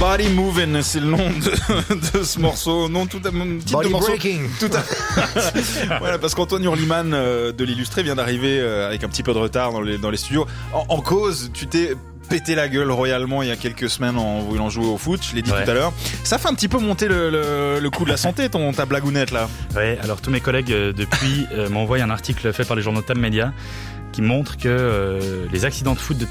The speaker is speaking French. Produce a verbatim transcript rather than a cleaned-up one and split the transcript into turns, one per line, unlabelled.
Body Movin', c'est le nom de, de ce morceau. Non, tout à mon titre
Body
de morceau.
Breaking.
Tout à... voilà, parce qu'Antoine Hurliman euh, de l'Illustré vient d'arriver euh, avec un petit peu de retard dans les, dans les studios. En, en cause, tu t'es pété la gueule royalement il y a quelques semaines en voulant jouer au foot, je l'ai dit ouais. tout à l'heure. Ça fait un petit peu monter le, le, le coup de la santé, ton, ta blagounette là.
Ouais, alors tous mes collègues euh, depuis euh, m'envoient un article fait par les journaux Tam Media qui montre que euh, les accidents de foot de